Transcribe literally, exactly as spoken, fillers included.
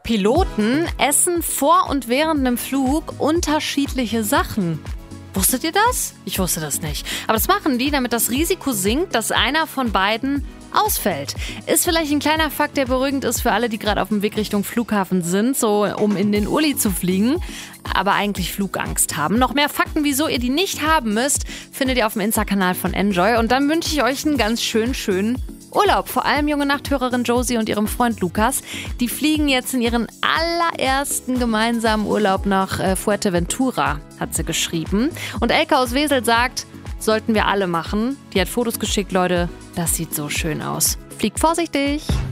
Piloten essen vor und während einem Flug unterschiedliche Sachen. Wusstet ihr das? Ich wusste das nicht. Aber das machen die, damit das Risiko sinkt, dass einer von beiden ausfällt. Ist vielleicht ein kleiner Fakt, der beruhigend ist für alle, die gerade auf dem Weg Richtung Flughafen sind, so um in den Uli zu fliegen, aber eigentlich Flugangst haben. Noch mehr Fakten, wieso ihr die nicht haben müsst, findet ihr auf dem Insta-Kanal von Enjoy. Und dann wünsche ich euch einen ganz schön schönen Urlaub. Vor allem junge Nachthörerin Josie und ihrem Freund Lukas. Die fliegen jetzt in ihren allerersten gemeinsamen Urlaub nach äh, Fuerteventura, hat sie geschrieben. Und Elke aus Wesel sagt, sollten wir alle machen. Die hat Fotos geschickt, Leute. Das sieht so schön aus. Fliegt vorsichtig!